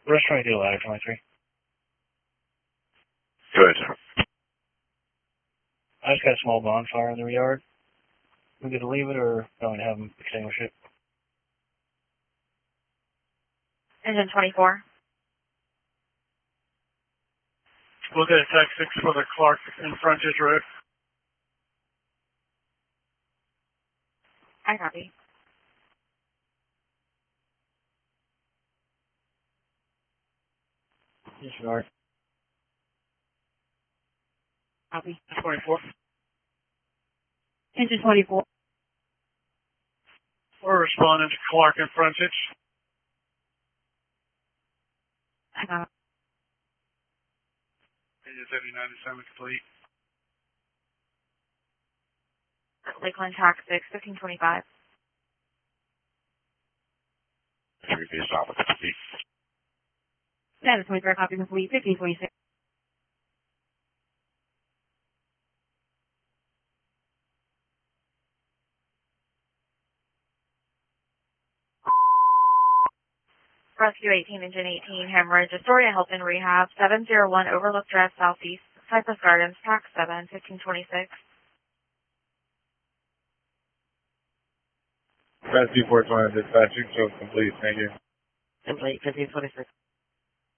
Restaurant deal ladder 23. Good. I just got a small bonfire in the yard. We gonna leave it or going to have them extinguish it? Engine 24. Look at Tech 6 for the Clark in Frontage Road. I copy. Disregard. Copy. 24. Engine 24. We're responding to Clark in Frontage. I copy. Engine 39 is semi-complete. Lakeland Track 6, 1525. Previous stop with complete. Status 23, copy complete, 1526. Rescue 18, Engine 18, hemorrhage, Astoria Health and Rehab, 701 Overlook Drive Southeast, Cypress Gardens, Track 7, 1526. Rescue 420 dispatching, show complete. Thank you. Complete, 1526.